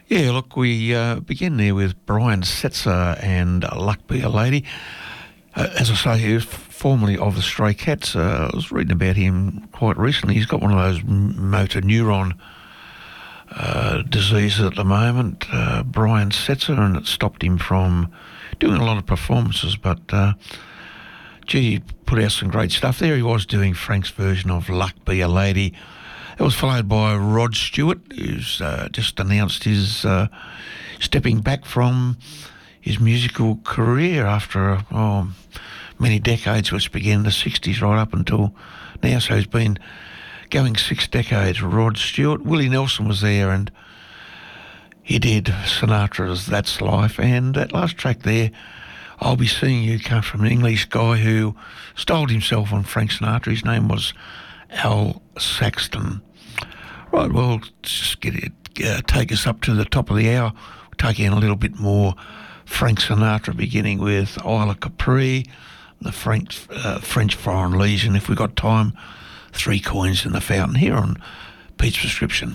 Yeah, look, we begin there with Brian Setzer and Luck Be a Lady. As I say, he was formerly of the Stray Cats. I was reading about him quite recently. He's got one of those motor neuron diseases at the moment, Brian Setzer, and it stopped him from doing a lot of performances. But, he put out some great stuff. There he was doing Frank's version of Luck Be a Lady. It was followed by Rod Stewart, who's just announced his stepping back from his musical career after many decades, which began in the 60s right up until now. So he's been going 6 decades. Rod Stewart. Willie Nelson was there, and he did Sinatra's That's Life. And that last track there, I'll Be Seeing You, came from an English guy who styled himself on Frank Sinatra. His name was Al Saxton. Right, well, just take us up to the top of the hour. We'll take in a little bit more Frank Sinatra, beginning with Isla Capri, the French Foreign Legion. If we've got time, 3 coins in the fountain here on Pete's Prescription.